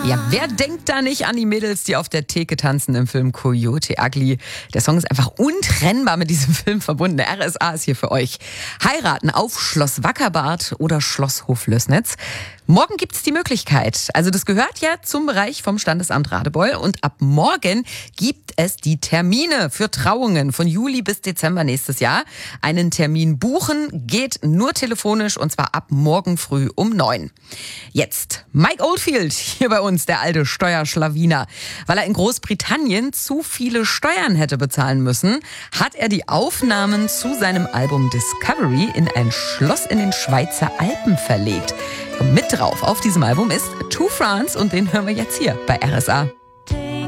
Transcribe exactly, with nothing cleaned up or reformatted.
Ja, wer denkt da nicht an die Mädels, die auf der Theke tanzen im Film Coyote Ugly? Der Song ist einfach untrennbar mit diesem Film verbunden. Der R S A ist hier für euch. Heiraten auf Schloss Wackerbad oder Schloss Hoflößnitz. Morgen gibt's die Möglichkeit. Also das gehört ja zum Bereich vom Standesamt Radebeul. Und ab morgen gibt es die Termine für Trauungen von Juli bis Dezember nächstes Jahr. Einen Termin buchen geht nur telefonisch und zwar ab morgen früh um neun. Jetzt Mike Oldfield hier bei uns, der alte Steuerschlawiner. Weil er in Großbritannien zu viele Steuern hätte bezahlen müssen, hat er die Aufnahmen zu seinem Album Discovery in ein Schloss in den Schweizer Alpen verlegt. Mit drauf auf diesem Album ist To France und den hören wir jetzt hier bei R S A.